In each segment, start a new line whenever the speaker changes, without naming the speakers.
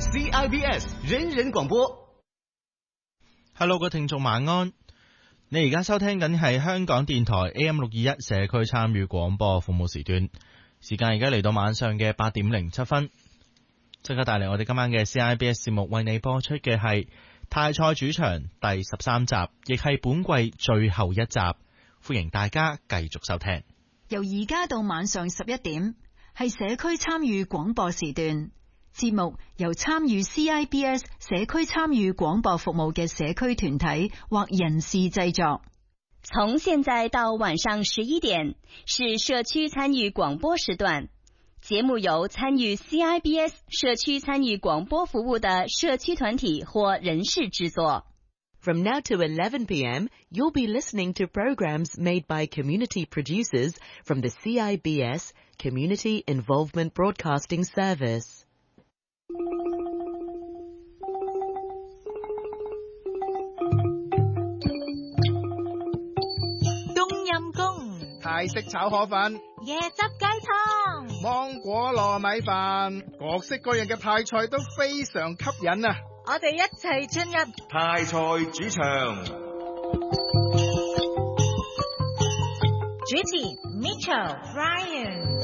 CIBS 人人廣播。
Hello， 各位聽眾晚安。你而家收聽緊係香港電台 AM621 社區參與廣播服務時段，時間而家嚟到晚上嘅8點07分，即刻帶嚟我哋今晚嘅 CIBS 節目，為你播出嘅係泰賽主場第13集，亦係本季最後一集，歡迎大家繼續收聽。
由而家到晚上11點，係社區參與廣播時段。節目由參與 CIBS 社區參與廣播服務嘅社區團體或人士製作。
從現在到晚上11點，是社區參與廣播時段。節目由參與 CIBS 社區參與廣播服務的社區團體或人士製作。
From now to 11 p.m., you'll be listening to programs made by community producers from the CIBS Community Involvement Broadcasting Service.
冬陰功、
泰式炒河粉、
椰汁雞湯、
芒果糯米飯，各式各樣嘅泰菜都非常吸引啊！
我哋一齊進入
泰菜主場，
主持 Mitchell、Brian。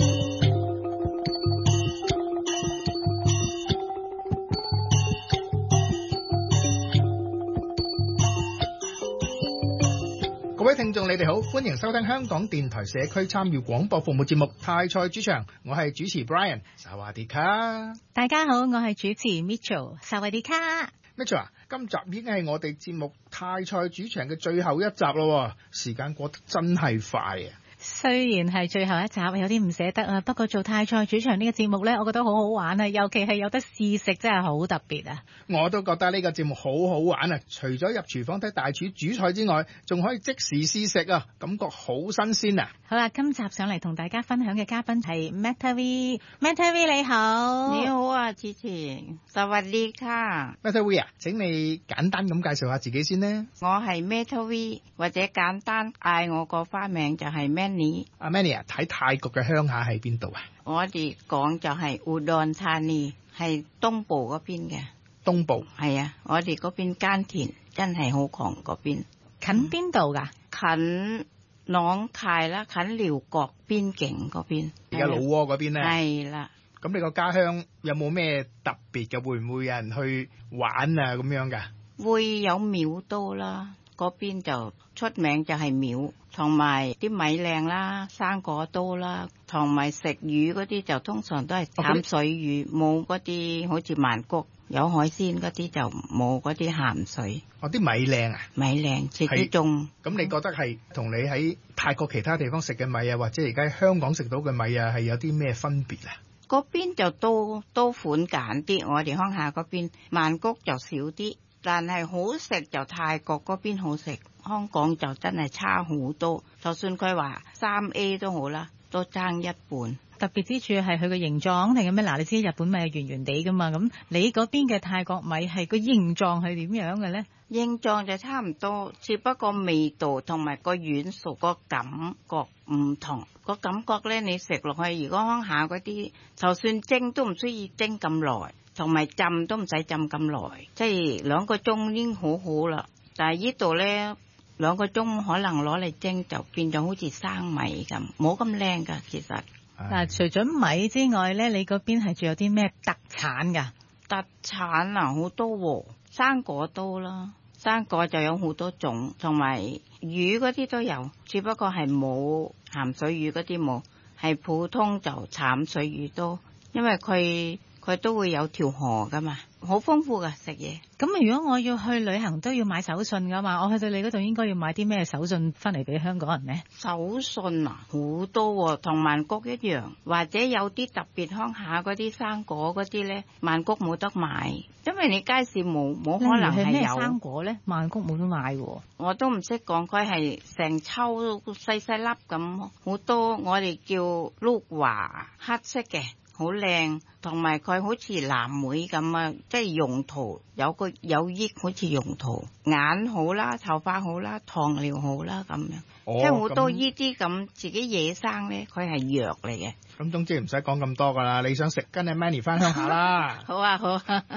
各位聽眾，你哋好，歡迎收聽香港電台社區參與廣播服務節目《泰菜主場》，我係主持 Brian。薩瓦迪卡，
大家好，我係主持 Mitchell。薩瓦迪卡
，Mitchell 啊，今集已經係我哋節目《泰菜主場》嘅最後一集咯，時間過得真係快啊！
雖然係最後一集，有啲唔捨得啊。不過做泰菜主場呢個節目呢，我覺得好好玩啊，尤其係有得試食，真係好特別啊！
我都覺得呢個節目好好玩啊！除咗入廚房睇大廚煮菜之外，仲可以即時試食啊，感覺好新鮮啊！
好啦，今集上嚟同大家分享嘅嘉賓係 Meta V。Meta V 你好，
你好啊，主持，薩瓦迪卡。
Meta V 啊，請你簡單咁介紹下自己先呢。
我係 Meta V， 或者簡單嗌我個花名就係 Manny。
阿 Manny 啊，喺泰國嘅鄉下喺邊度啊？
我哋講就係udon thani，係東部嗰邊嘅。
東部
係啊，我哋嗰邊耕田真係好窮嗰邊。
近邊度㗎？
近朗泰啦，近寮國邊境嗰邊。
而家老撾嗰邊咧？
係啦。
咁你個家鄉有冇咩特別嘅？會唔會有人去玩啊？咁樣㗎？
會有廟多啦，嗰邊就出名就係廟，同埋啲米靚啦，生果多啦，同埋食魚嗰啲就通常都係淡水魚，冇嗰啲好似曼谷有海鮮嗰啲就冇嗰啲鹹水。
哦，啲米靚啊？
米靚，自己種。
咁你覺得係同你喺泰國其他地方食嘅米啊，或者而家香港食到嘅米啊，係有啲咩分別啊？
嗰邊就多款揀啲，我哋鄉下嗰邊曼谷就少啲。但係好食就泰國嗰邊好食，香港就真係差好多。就算佢話3A 都好啦，都爭一半。
特別之處係佢個形狀定係咩？嗱，你知日本米係圓圓地噶嘛？咁你嗰邊嘅泰國米係個形狀係點樣嘅咧？
形狀就差唔多，只不過味道同埋個軟熟個感覺唔同。個感覺咧，你食落去，如果鄉下嗰啲，就算蒸都唔需要蒸咁耐。同埋浸都唔使浸咁耐，即係2個鐘已經好好啦。但係呢度咧2個鐘可能攞嚟蒸就變咗好似生米咁，冇咁靚噶。其實
嗱，除咗米之外咧，你嗰邊係仲有啲咩特產㗎？
特產啊，好多喎，生果多啦，生果就有好多種，同埋魚嗰啲都有，只不過係冇鹹水魚嗰啲冇，係普通就淡水魚多，因為佢都會有條河噶嘛，好豐富噶食嘢。
咁如果我要去旅行都要買手信噶嘛，我去到你嗰度應該要買啲咩手信翻嚟俾香港人呢？
手信啊，好多喎，同曼谷一樣，或者有啲特別鄉下嗰啲生果嗰啲咧，曼谷冇得買，因為你街市冇可能係有。咩
生果咧？曼谷冇得買喎。
我都唔識講，佢係成抽細細粒咁，好多我哋叫碌華，黑色嘅。好靚，同埋佢好似藍莓咁啊，即係用途有益，好似用途眼好啦，頭髮好啦，糖尿好啦咁樣，即係好多呢啲咁自己野生咧，佢係藥嚟嘅。
咁總之唔使講咁多噶啦，你想食跟阿 Manny 翻鄉下啦。
好啊好啊。